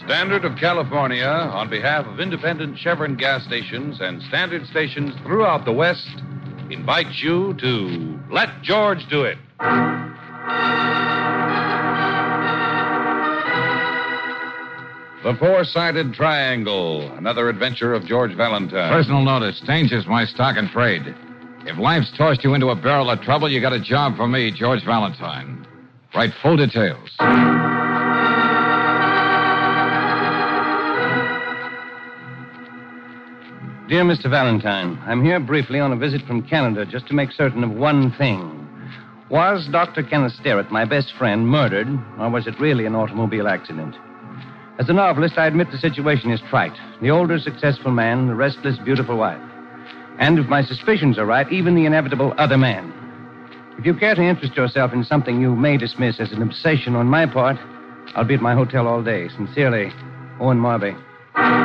Standard of California, on behalf of independent Chevron gas stations and Standard stations throughout the West, invites you to Let George Do It. The Four-Sided Triangle, another adventure of George Valentine. Personal notice, danger's my stock and trade. If life's tossed you into a barrel of trouble, you got a job for me, George Valentine. Write full details. Dear Mr. Valentine, I'm here briefly on a visit from Canada just to make certain of one thing. Was Dr. Kenneth Sterrett, my best friend, murdered, or was it really an automobile accident? As a novelist, I admit the situation is trite. The older, successful man, the restless, beautiful wife. And if my suspicions are right, even the inevitable other man. If you care to interest yourself in something you may dismiss as an obsession on my part, I'll be at my hotel all day. Sincerely, Owen Marby.